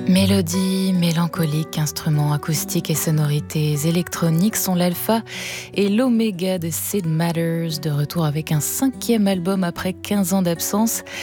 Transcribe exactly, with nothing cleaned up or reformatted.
Mélodies mélancoliques, instruments acoustiques et sonorités électroniques sont l'alpha et l'oméga de Sid Matters, de retour avec un cinquième album après quinze ans d'absence.